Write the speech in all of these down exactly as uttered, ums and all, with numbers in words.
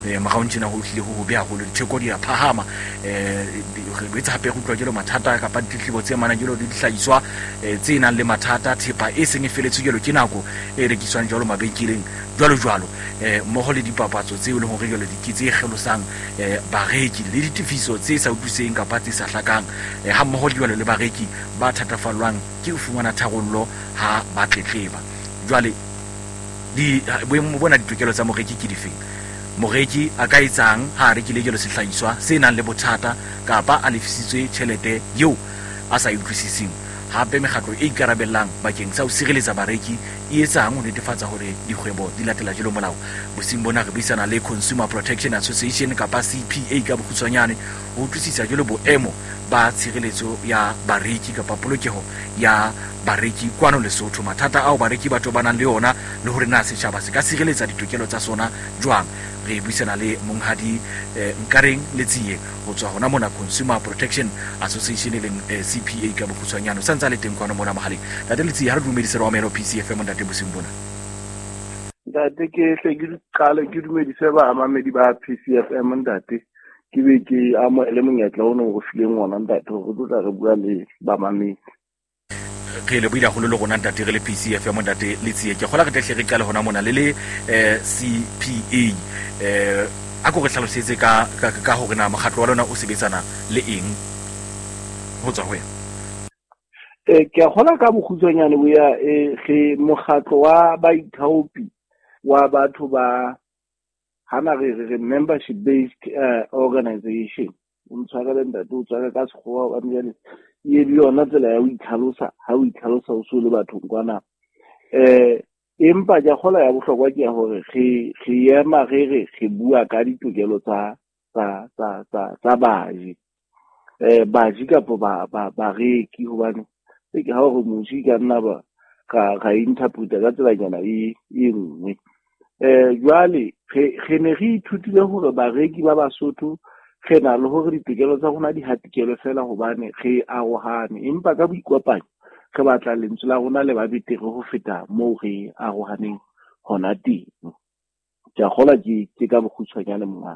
eh magaontshena go tlile go be haholo ditheko di a phahama eh re etsa hape go tlwa jelo mathata ka pa ditlibo tse mana jelo di hlaiswa tse nang le mathata thepa e seng e feletse jelo ke nako e rekiswang jalo mabenkeleng jalo jalo eh mo go le dipapatso tse e leng gore jelo di kitse e gelosang eh bareki le ditifiso tse sa utlwiseng ka pa tse sa hlakang ha mo go jelo le bareki ba thatafalwang ke go fumana tharollo ha ba tletleba jwale di boemo bona ditokelo tsa moreki ke difeng moreki a ka etsang ha re ke le jelo sehlaiswa se nang le bothata kapa a lefisitswe tšhelete yo a sa utlwisising hape megatlo e ikarabellang bakeng sa o sireletsa bareki e etsang o netefatsa hore dikgwebo di latela jelo molao bosing bona re buisana le Consumer Protection Association kapa C P A ka bokhutswanyane ho utlwisisa jelo boemo ba tshireletso ya bareki kapa polokeho ya bareki kwano Lesotho mathata ao bareki ba tobanang le ona le hore na setjhaba se ka sireletsa ditokelo tsa sona jwang re buisana le monghadi eh, Nkareng Letsiye ho tswa hona mona Consumer Protection Association le eh, C P A ka bokhutswanyane sa ntse le teng kwano mona mahali tate Letsiye ha re dumedise re wa mero P C F M ntate bosing bona ntate ke hle ke qale ke dumedise ba amamedi ba P C F M ntate ke be ke amo le monyetla o no go fileng ngwana ntate go tla re bua le ba mamedi ke le buila go le gona ntate re le P C F M ntate Letsiye ke gola re tle re qale hona mona le le eh C P A eh a go re hlalosetse ka ka hore na mogatlo wa lona o sebetsana le eng ho tswa ho ya eh ke gola ka bokhutswanyane bo ya eh ge mogatlo wa baithaopi wa batho ba hana re re membership based uh, organization umtshwara ntate o tsaka ka sekgowa wa mjane ye le yona tsela ya o itlhalosa ha o itlhalosa o so le batho kwana eh empa ja gola ya bohlokwa ke ya hore ge ge ya magere ge bua ka ditokelo tsa tsa tsa tsa tsa baji eh baji ka po ba ba ba reki hobane ke ha go mosi ka nna ba ka ga interpret ka tsela nyana e e nngwe eh jwale ge ne re ithutile hore bareki ba Basotho ge na le hore ditokelo tsa rona di hatikelo fela hobane ge a rohane empa ka boikopanyo ge batla lentswe la rona le ba betere go feta mo ge a rohaneng hona teng ja gola ke ke ka bokhutswanyane mona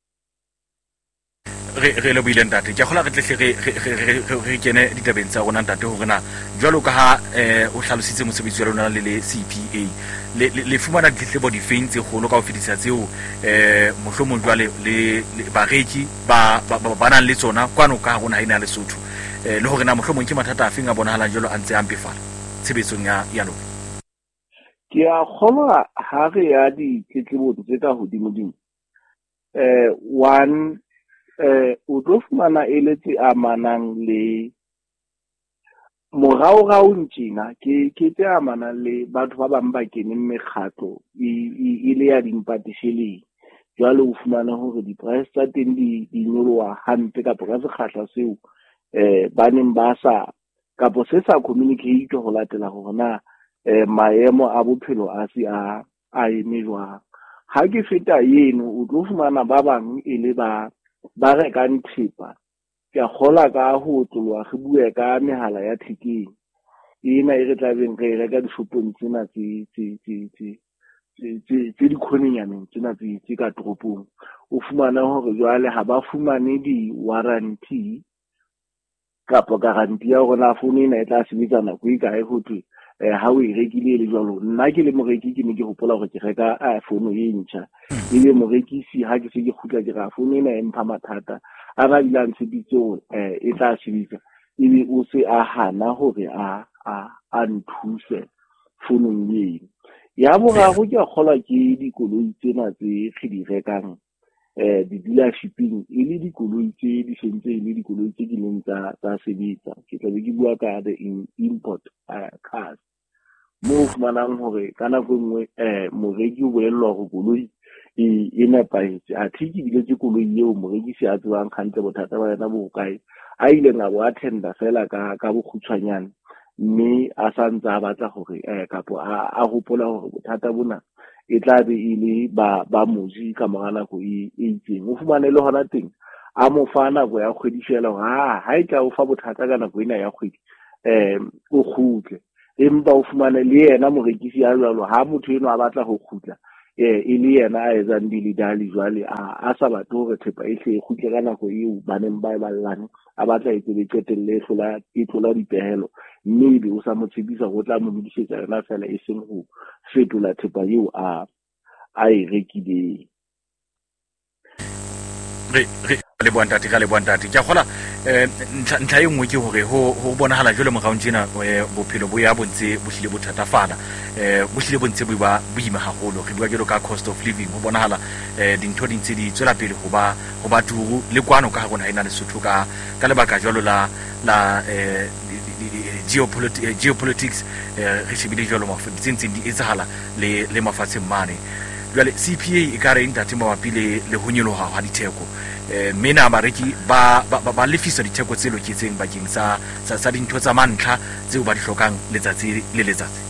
re re le buile ntate ke gola re tle re re kene ditabeng tsa rona ntate hore na jwalo ka ha eh o hlalositse mosebetsi wa lona le le C P A le le fumana ditlebo di fentse go lo ka o fedisa tseo eh mohlomong jwale le bareki ba ba nang le tsona kwano ka rona ina Lesotho eh le hore na mohlomong ke mathata a feng a bonahala jalo a ntse a mpefala tshebetsong ya ya lona ke a gola ha re ya di tlebo tse ka hodimo dimo eh one eh o tlo fumana eletse amanang le morao ga o ntšina ke ke tse amanang le batho ba bang ba kene mekgatlo e le ya dimpatisheleng jwale o fumana hore di price tsa teng di di nyoloha hampe ka ka sekgahla seo eh ba neng ba sa kapo se sa communicate go latela gore na eh maemo a bophelo a se a a emelwa ha ke feta yeno o tlo fumana ba bang e le ba ba re ka ntshipa ke gola ka ho tloa ge bua ka mehala ya thekeng ina e re tla beng re reka dishopong tsena tse tse tse tse tse di khonenyaneng tsena tse tse ka toropong o fumana hore jwale ha ba fumane di warranty kapo garanti ya hore na phone ena e tla sebetsana go ikae ho twe eh ha o e rekile le jwalo nna ke le moreki ke ne ke hopola hore ke reka iPhone e ntjha ile morekisi ha ke se ke khutla ke ra phone ena e mpha mathata a ba dilang sebitso eh e tla sebetsa ile o se a hana hore a a a nthuse phone e ya boraro ke kgola ke dikoloi tsena tse re di rekang eh di dealershiping ile dikoloi tse di sentse ile dikoloi tse di leng tsa tsa sebetsa ke tla be ke bua ka the import uh, cars mo fumanang hore kana go nngwe eh moreki o bolelwa go koloi e e nepaetse a thiki bile ke koloi eo moreki se a tswang khantle bothata ba yena bo kae a ile nga bo attenda fela ka ka bokhutswanyane mme a santsa batla hore eh kapo a a hopola hore bothata bona e tla be ile ba ba moji ka morana go e itseng o fumane le hona teng a mo fana go ya kgwedishela ha ha e tla o fa bothata kana go ina ya kgwedi eh o khutle empa o fumane le yena morekisi ya jwalo ha motho eno a batla go khutla eh e le yena a etsang dilidali jwale a a sa batle hore thepa e hle e kgutle ka nako eo baneng ba e ballane a batla e tsebe qetelle e hlola e tlola dipehelo mme be o sa mo tshebisa go tla mo budisetsa yona fela e seng ho fetola thepa eo a a e rekileng. re re le bontati ga le bontati ke gola eh ntlha e nngwe ke hore ho ho bonahala jole mo gauntsena bophelo bo ya bontse bo hlile bothatafala eh bo hlile bontse bo ba boima haholo re bua jelo ka cost of living ho bonahala eh dintho di ntse di tswela pele go ba go ba turu le kwano ka gona ina le Sotho ka ka lebaka jalo la la eh geopolitics geopolitics eh re shebile jalo mafu tsentse di etsahala le le mafatsheng mane jwale C P A e ka re ntate mabapi le le ho nyoloha ha ditheko eh mena bareki ba ba lefisa ditheko tse loketseng bakeng sa sa dintho tsa mantlha tseo ba di hlokang letsatsi le letsatsi.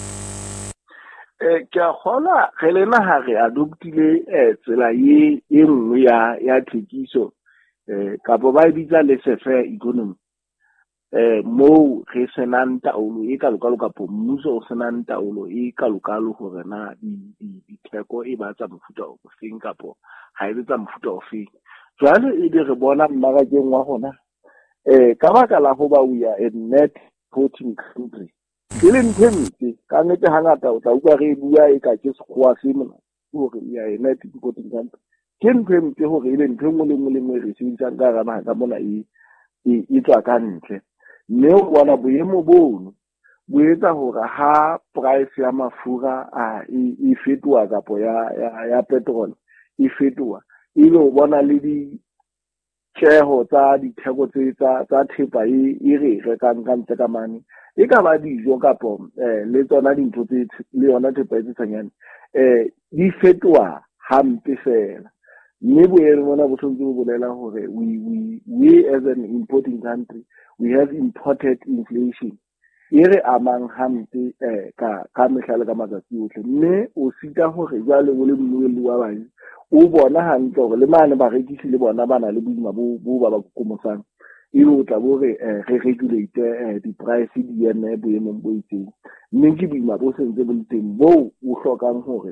eh ke a gola re lena ha re adoptile eh tsela ye e nngwe ya ya thekiso eh ka bo ba bitsa le fair economy eh mo re senang taolo e ka lokalo ka mmuso o senang taolo e ka lokalo hore na di ditheko e ba tsa mofuta o feng kapo ha e tsa mofuta o feng jwale e di re bona mmarakeng wa gona eh ka baka la ho ba we are a net exporting country ile ntse ka nnete hangata o tla utlwa re bua e ka ke sekgowa se mona hore we are a net exporting country ke ntse hore ile ntse mo le mo le mo re sentse ka rana ka mona e e tswa ka ntle mme o bona boemo bono bo etsa hore ha price ya mafura a e fetoha kapo ya ya petrol e fetoha ile o bona le di tjeho tsa ditheko tse tsa tsa thepa e re rekang ka ntle ka mane e ka ba dijo kapo eh le tsona dintho tse le yona thepa e tsanyane eh di fetoha hampe fela mme boemo bona bo tshwanetse go bolela hore we we we as an importing country we have imported inflation e re amang hampe eh ka ka mehlale ka matsatsi ohle mme o sita hore jwale go le mmuelli wa bana o bona hantle hore le mane ba rekisi le bona bana le boima bo bo ba ba komosang e o tla bo re re regulate di price di ene boemong bo itseng mme ke boima bo sentse bo teng bo o hlokang hore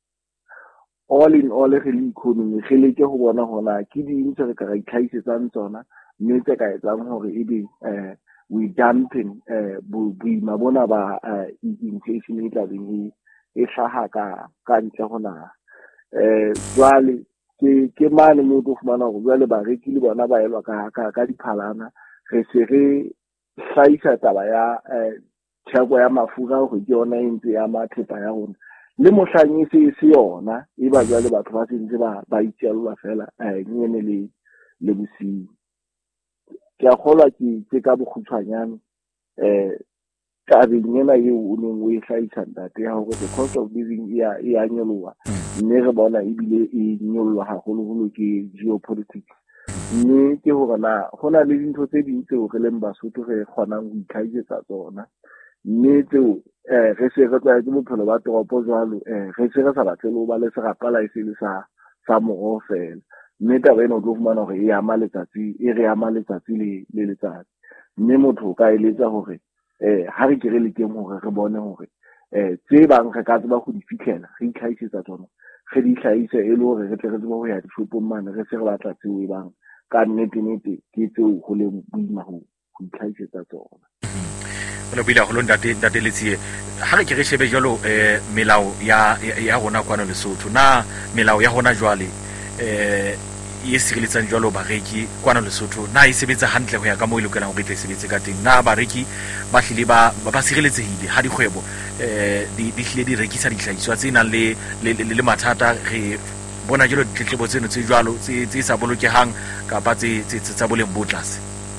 all in all re le economy re leke ho bona hona ke di ntse re ka re tlhaisetsang tsona mme tse ka etsang hore ebe eh we dumping eh boima bona ba inflation e tla beng e hlaha ka ka ntle hona eh jwale ke ke mane mo go fumana go jwale ba rekile bona ba elwa ka ka diphalana re se re hlaisa taba ya eh theko ya mafura go ke yona e ntse ya mathepa ya rona le mohlanyi se se yona e ba jwale batho ba sentse ba ba itselwa fela eh nyene le le busi ke a kgolwa ke ke ka bokgutshwanyane eh ka benyena ye o neng o e hlaisa ntate ya hore the cost of living ya ya nyoloha mme re bona ebile e nyoloha haholo holo ke geopolitics mme ke hore na hona le dintho tse ding tseo re leng Basotho re kgonang ho itlhahisetsa tsona mme tseo eh re se re tla ke bophelo ba toropo jwalo eh re se re sa batle ho ba le serapa la isele sa sa moro fela mme taba eno tlo fumana hore e ama letsatsi e re ama letsatsi le le letsatsi mme motho ka eletsa hore eh ha re ke re lekeng hore re bone hore eh tse bang re ka tseba go di fitlhela re itlhaisetsa tsona re di tlhaise e le hore re tle re tseba ho ya dishopong mane re se re batla tseo e bang ka nnete nnete ke tseo go le boima ho go itlhaisetsa tsona. Lo bila go londa te ntate letsie ha re ke re shebe jalo eh melao ya ya rona kwana Lesotho na melao ya rona jwale eh e sireletsang jwalo bareki kwana Lesotho na e sebetsa hantle ho ya ka mo e lokelang hore e sebetse ka teng na bareki ba hlile ba ba sireletsehile ha dikgwebo eh di di hlile di rekisa dihlahiswa tse nang le le mathata re bona jalo ditletlebo tseno tse jwalo tse tse sa bolokehang kapa tse tsa boleng bo tlase.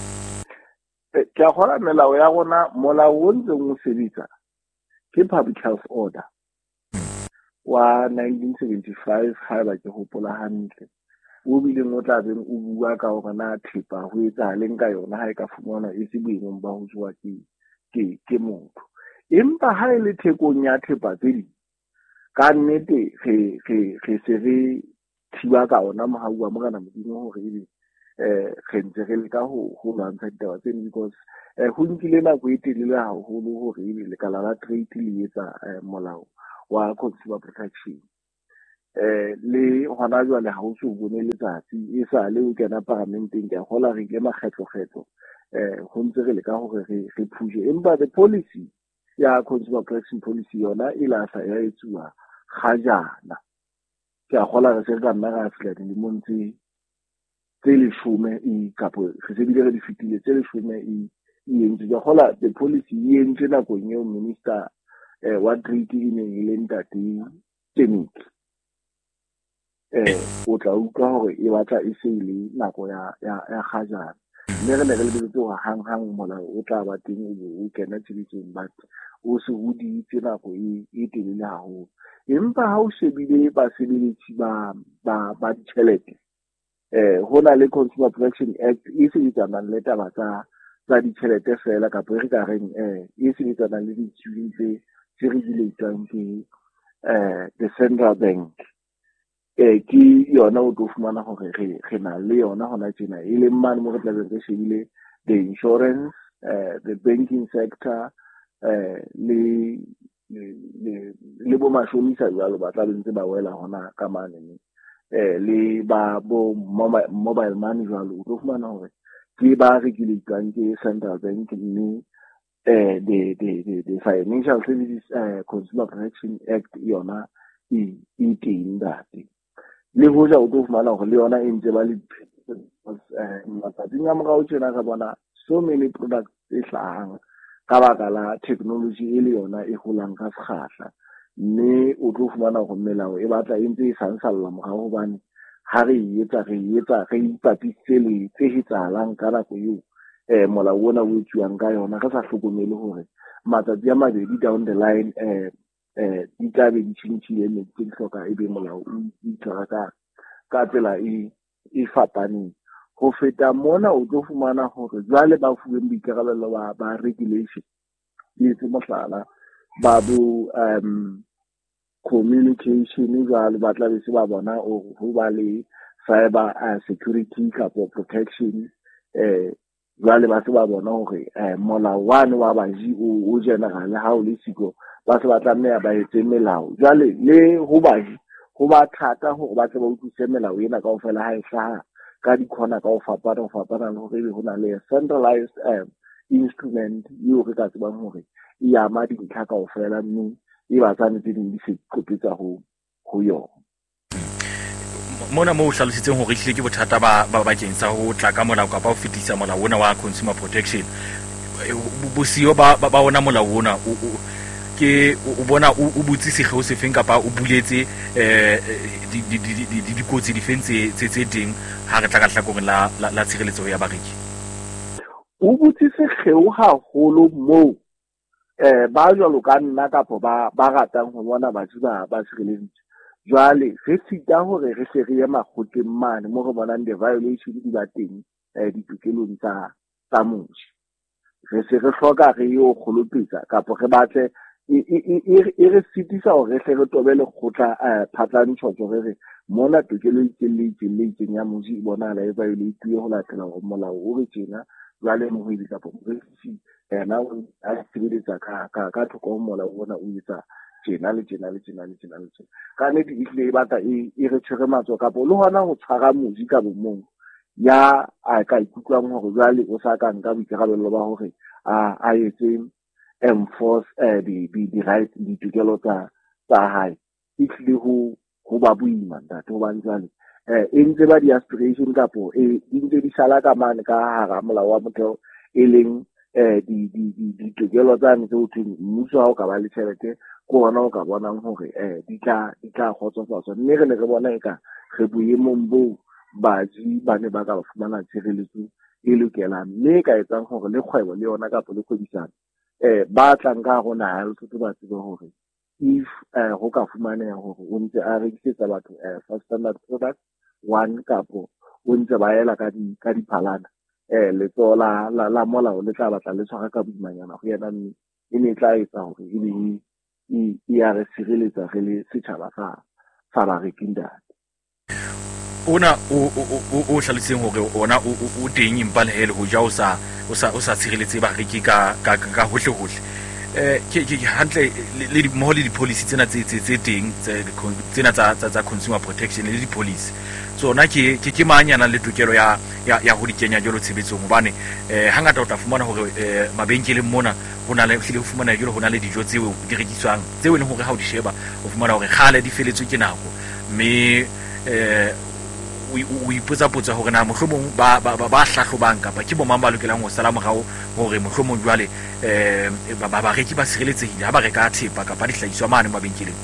Ke a gola melao ya rona molao o ntse o sebetsa ke public health order wa nineteen seventy-five ha ba ke hopola hantle o bile mo tla beng o bua ka hore na thepa ho etsa leng ka yona ha e ka fumana e se boemong ba ho tswa ke ke ke motho empa ha e le thekong ya thepa tse di ka nnete re re re se re thiba ka ona mohaua mo kana modimo hore ebe eh re ntse re le ka ho ho lwantsha ditaba tseno because eh ho nkile nako e telele haholo hore ebe lekala la trade le etsa molao wa consumer protection eh le hona jwale ha o so bone letsatsi e sa le o kena parlamenteng ke gola re ile makgetlo kgetlo eh ho ntse re le ka hore re re phuje empa the policy ya consumer protection policy yona e la sa ya etsuwa ga jana ke a gola re se ka nna ga fela di montse tse le shome e kapo re se bile re di fitile tse le shome e yentse ke gola the policy e entse na go nyo minister eh wa trade in ile ntate Temiki eh o tla utlwa hore e batla e se ile nako ya ya ya gajana mme re ne re lebetse go hang hang mola o tla ba teng o kena tshebetsong but o se o di tsena go e e telele haholo empa ha o shebile ba sebeletsi ba ba ba ditšhelete eh hona le Consumer Protection Act e se ditsana le taba tsa tsa ditšhelete fela ka re ka reng eh e se ditsana le ditšhwili tse tse regulatang ke eh the Central Bank eh ki yona o tlo fumana hore re re na le yona hona tsena e le mane mo re tla re shebile the insurance uh, the banking sector eh le le le bo mashomisa jalo ba tla bentse ba wela hona ka mane eh le ba bo mobile money jalo o tlo fumana hore ke ba regulatang ke Central Bank mme eh the the the Financial Services uh, Consumer Protection Act yona e e teng date le hoja o tlo fumana hore le yona e ntse ba le eh matsatsing a morao tsena ka bona so many products e hlahang ka baka la technology e le yona e holang ka sekgahla mme o tlo fumana hore melao e batla e ntse e sansalla morao hobane ha re etsa re etsa re ipapisitse le tse hitsahalang ka nako eo eh molao ona o etsuwang ka yona re sa hlokomele hore matsatsi a mabedi down the line eh eh di tla be di tshintshile mme di hloka e be molao o itshwara ka ka tsela e e fapaneng go feta mona o tlo fumana hore jwale ba fuweng boikarabelo ba ba regulation le tse mohlala ba bo um communication jwale ba tla be se ba bona o ho ba le cyber uh, security kapo protection eh jwale ba se ba bona hore eh mola one wa baji o general ha o le siko ba se ba tlameha ba etse melao jwale le ho baji ho ba thata hore ba tle ba utlwise melao ena kaofela ha e hlaha ka di khona ka o fapana o fapana le hore ho na le centralized um, instrument eo re ka tsebang hore e ama dintlha kaofela mme e batsane tse ding di se qopetsa ho ho yona mona mo o hlalositseng hore hlile ke bothata ba ba bakeng sa ho tla ka molao kapa ho fetisa molao ona wa consumer protection bosio ba ba ona molao ona ke o bona o butsise ge o se feng kapa o buletse eh di di di di dikotsi di fentse tse tse ding ha re tla ka tlhakoreng la la tshireletso ya bareki o butsise ge o ha holo mo eh ba jwalo ka nna kapo ba ba ratang ho bona batho ba ba tshireleditswe jwale re sita hore re se re ye makgotleng mane mo re bonang the violation di ba teng eh ditokelong tsa tsa motho re se re hloka re yo kgolopetsa kapo re batle e re sitisa hore re re tobele khotla phatlantsho re re mona tokelo e le le le ya motho e bona la e violate ho latela go molao o re tsena jwale mo ho dika po re si ena o a tsebetsa ka ka ka thoko molao ona o etsa tsena le tsena le tsena le tsena le tsena ka ne di ile ba ta e re tshwere matso ka po le hona ho tshwara moji ka bomong ya a ka ikutlwang hore jwale o sa ka nka boikarabelo ba hore a a etse enforce uh, the the the right the tokelo tsa tsa hae ifle ho ho ba boima ntate ho ba ntse eh e ntse ba di aspiration kapo e ntse di sala ka mane ka hara molao wa motheo e leng eh di di di tokelo tsa ntse o theng mmuso ha o ka ba le tšhelete go bona o ka bonang hore eh di tla di tla khotsofatsa mme re ne re bona eka re boemong bo baji ba ne ba ka ba fumana tshireletso e lokela mme ka etsang hore le kgwebo le yona kapo le kgodisana eh ba tlang ka gona ha le tlo ba tsebe hore if eh ho ka fumaneha hore o ntse a rekisetsa batho eh first standard product one kapo o ntse ba ela ka di ka di phalana eh le tsola la la mola o le tla batla le tshwara ka boimanyana go yena mme e ne tla etsa hore e le e ya re sireletsa re le setšhaba sa sa ba rekinda ona o o o hlaloseng hore ona o teng impa le hele ho ja o sa o sa o sa tshireletse bareki ka ka ka hohle hohle eh ke ke hantle le di mo le di policy tsena tse tse tse teng tsena tsa tsa consumer protection le di policy tsona ke ke ke manyana le tokelo ya ya ya ho di kenya jolo tshebetsong hobane eh hangata o tla fumana hore mabenkeleng mona hona le hlile ho fumana jolo hona le dijo tseo di rekiswang tseo le hore ha o di sheba o fumana hore khale di feletswe ke nako mme eh o ipotsa potsa hore na mohlomong ba ba ba hlahlobang kapa ke bo mang ba lokelang ho sala morao hore mohlomong jwale eh ba ba reki ba sireletsehile ha ba reka thepa kapa dihlahiswa mane mabenkeleng.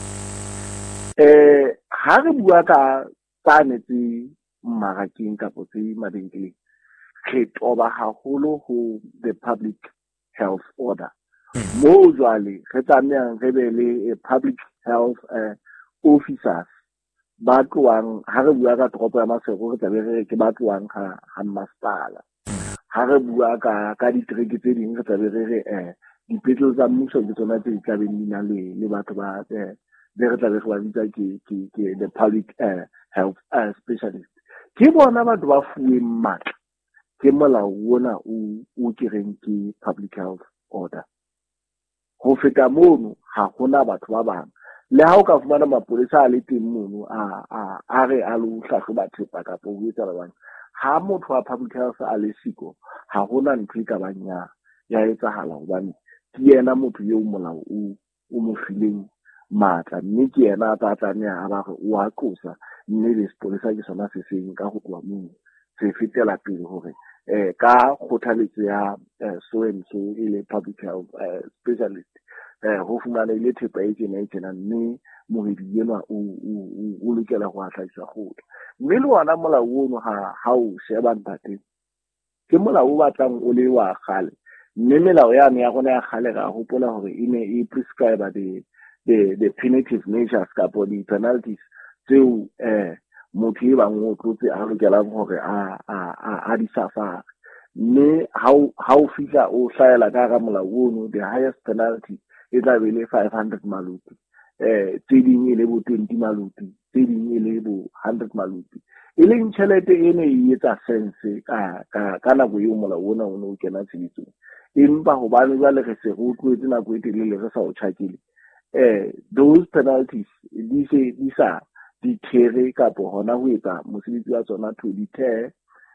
eh ha re bua ka tsane tse mmarakeng kapa tse mabenkeleng re toba haholo ho the public health order mo jwale re tsamaya re be le public health uh, officers ba tloang ha re bua ka toropo ya Maseko re tlabe re ke ba tloang ha ha masepala ha re bua ka ka ditreke tse ding re tlabe re re eh dipetlele tsa mmuso ke tsona tse tla be nna le le batho ba eh be re tlabe re ba bitsa ke ke ke the public uh, health uh, specialist ke bona batho ba fuweng matla ke molao wona o o kereng ke public health order ho feta mono ha hona batho ba bang le ha o ka fumana mapolesa a le teng mono a a a re a lo hlahloba thepa ka po ho etsa bang ha motho wa public health a le siko ha hona ntho e ka bang ya ya etsahala hobane ke yena motho yo molao o o mo fileng matla mme ke yena a tlatsa a ba re o a tlosa mme le sepolesa ke sona se seng ka go tloa moo se fetela pele hore eh ka kgothaletso ya so and so ile public health uh, specialist eh ho fumana ile thepa e tsena e tsena mme mohedi yena o o lokela go atlhaisa go mme le wana molao ono ha ha o sheba ntate ke molao o batlang o le wa gale mme melao ya me ya gona ya gale ga hopola hore e ne e prescribe the the the punitive measures ka body penalties tseo eh motho e bang o tlotse a lokelang hore a a a di safara mme ha ha o fihla o hlaela ka ga molao ono the highest penalty e tla be le five hundred maluti eh tse ding e le bo twenty maluti tse ding e le bo one hundred maluti e leng tšhelete e ne e etsa sense ka ka ka nako eo molao ona o ne o kena tshebetsong empa hobane jwale re se go tlwetse nako e telele re sa o tjhakile eh those penalties di se di sa di tere kapo hona ho etsa mosebetsi wa tsona to deter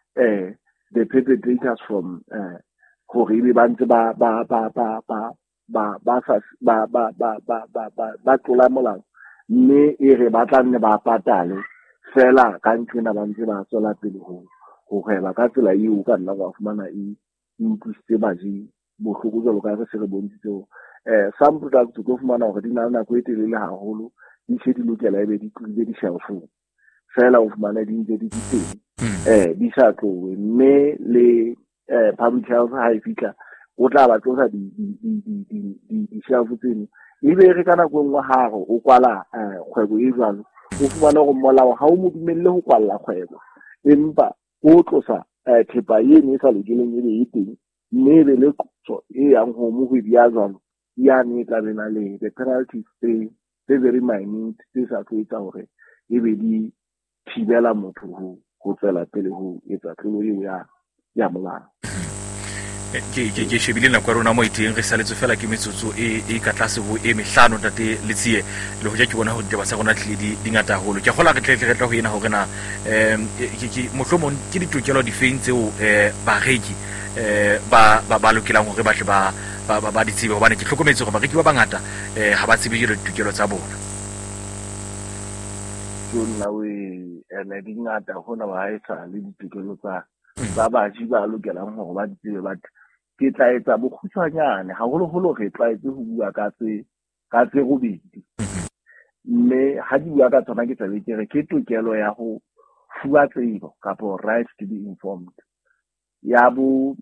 eh the perpetrators from eh hore e be ba ntse ba ba ba ba ba ba ba ba ba ba ba ba ba ba tlola molao mme e re ba tla nne ba patale fela ka ntlena ba ntse ba tswela pele ho ho hweba ka tsela eo ka nna ba fumana e impusitse baji bohloko jwalo ka re se re bontshitse eh some products go fumana hore di na nako e telele haholo di se di lokela e be di tlile di shelfong fela o fumana di ntse di teng eh di sa tlowe mme le eh public health ha e fitla o tla ba tlosa di di di di di di shelf tseno e be re kana go nngwe haro o kwala eh kgwebo e jwalo o fumana go molao ha o mo dumelle ho kwalla kgwebo empa o tlosa eh thepa yene e sa lokeleng e be e teng mme be le tso e yang ho mo go dia jwalo ya ne tla bena le the penalties tse very minute tse sa tloetsa hore e be di thibela motho ho go tsela pele ho etsa tlolo eo ya ya molao ke ke ke shebile na kwa rona mo iteng re saletse fela ke metsotso e e ka tlase ho e mehlano tate letsie le ho ja ke bona ho ditaba sa rona tle di dingata haholo ke gola ke tle re tla ho ena hore na em ke mohlomong ke ditokelo di feng tseo eh bareki eh ba ba lokelang hore ba tle ba ba ba di tsebe hobane ke hlokometse hore bareki ba bangata eh ha ba tsebe ditokelo tsa bona tsona we ene di ngata hona ba etsa le ditokelo tsa ba ba ji ba lokelang hore ba di tsebe ba ke tla etsa bokgutshwanyane haholo holo re tla etse ho bua ka tse ka tse robedi mme ha di bua ka tsona ke tla be ke re ke tokelo ya ho fuwa tsebo kapo right to be informed ya bo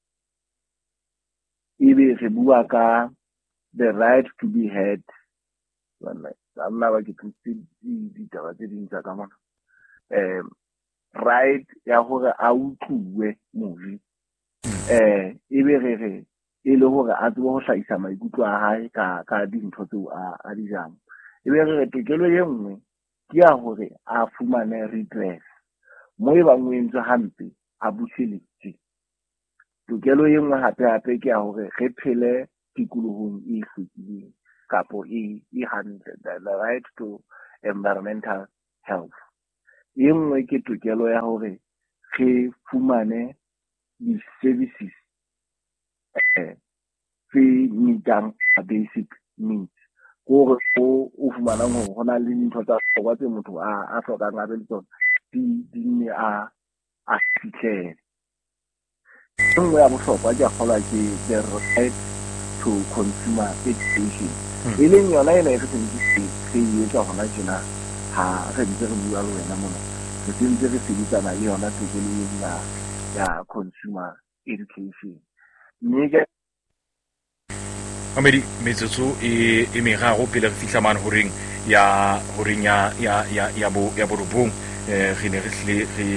ebe re bua ka the right to be heard bona nna ba ke tsitsi di taba tse ding tsa ka mona eh right ya hore a utluwe movie eh ebe re re e le hore a tsebo ho hlahisa maikutlo a hae ka ka dintho tseo a a di jang ebe re re tokelo ye nngwe ke ya hore a fumane redress mo e bang o entse hampe a buseletse tokelo ye nngwe hape hape ke ya hore re phele tikolohong e hlwekileng kapo e e hantle, the right to environmental health. E nngwe ke tokelo ya hore re fumane di-services eh tse meetang basic needs. Gore o fumanang hore ho na le dintho tsa bohlokwa tse motho a hlokang a be le tsona di di ne a a fitlhele. E nngwe ya bohlokwa ke kgolwa ke the right to consumer education. E leng yona ena e re tsentse se etsa hona tjena ha re ntse re bua le wena mona. Re tsentse re sebetsana le yona tokelo ya ya consumer education. Mme ke Amedi metsotso e e meraro pele re fihla mane horeng ya horeng ya ya ya ya bo ya borobong eh re ne re